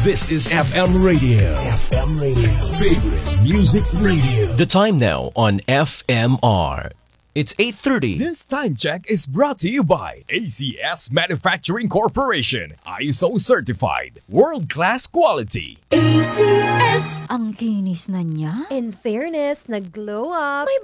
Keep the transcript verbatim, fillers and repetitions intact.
This is F M Radio. F M Radio. Favorite Music Radio. The time now on F M R. It's eight thirty. This time check is brought to you by A C S Manufacturing Corporation. I S O certified. World-class quality. A C S. Ang kinis na niya. In fairness, nag-glow up. May